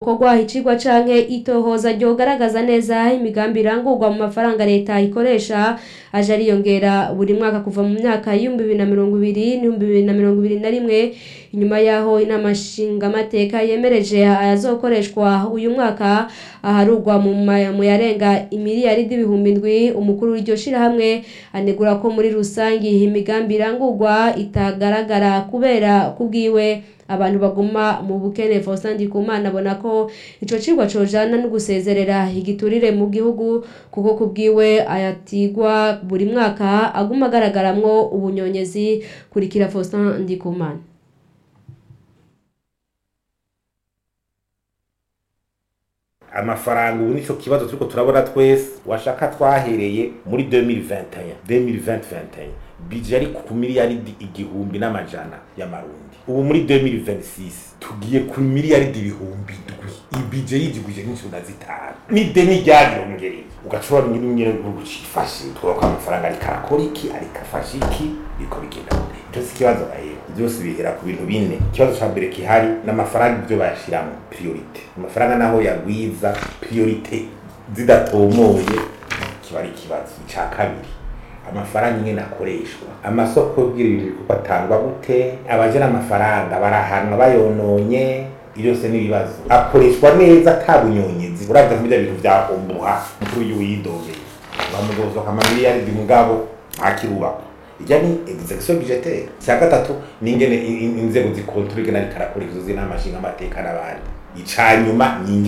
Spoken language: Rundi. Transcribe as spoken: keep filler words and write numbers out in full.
hokorwa icigwa canke itohoza ryogaragaza neza imigambi irangurwa mu mafaranga leta ikoresha aje ariyongera buri mwaka kuva mu myaka y'ibihumbi bibiri na mirongo ibiri n'ibihumbi bibiri na mirongo ibiri na rimwe. Inyuma yaho inama nshingamateka yemereje ayazokoreshwa uyu mwaka aharugwa mu yarenga imiliyaridi ibihumbi indwi, umukuru w'iryo shirahamwe anegura ko muri rusangi imigambi irangurwa itagaragara kubera kubwiwe abantu baguma mu bukene. Faustin Ndikumana abona ko ico cigwa cojana no gusezerera igiturire mu gihugu kuko kubwiwe ayatigwa buri mwaka aguma agaragaramwo ubunyonyezi. Kurikira Faustin Ndikumana. Amafaranga ubu nico kibazo turiko turabona twese, washaka twahereye muri deux mille vingt et un deux mille vingt vingt et un budget ari ku miliyaridi igihumbi n'amajana y'amarundi. Ubu muri deux mille vingt-six tugiye ku miliyaridi ibihumbi indwi. Ibudget yigwije n'inshuro zitanu. Ni deni ryariyongereye. Ugacura nyine gucifashe twako amafaranga ari karakoriki ari kafashiki biko bigenda. Cyo sikibazo ayo. Byose bihera ku bintu bine. Kibazo ca mbere kihari n'amafaranga ibyo bayashiramo priority. Amafaranga naho yagwiza priority zidatomoye kibari kibazo ca kabiri. Amafaranga nyine akoreshwa, amasoko y'ibiri ibintu batangwa gute, abajana amafaranga barahanwa bayononye, byose n'ibibazo. Akoreshwa neza tabunyonyezi, uravye mu bintu vya ombuha mukuru y'uyidogeye bamugozo kama miliyari mugabo akirubako. Ijya ni execution budgetaire. Cya gatatu ni ingene inzego zikontrole gena rikarakora izo zina amashinga amateka n'abandi. Icanyuma ni